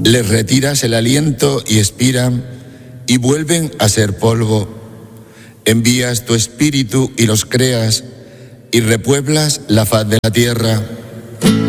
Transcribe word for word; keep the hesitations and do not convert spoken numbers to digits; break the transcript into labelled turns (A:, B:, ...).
A: Les retiras el aliento y expiran y vuelven a ser polvo. Envías tu espíritu y los creas y repueblas la faz de la tierra.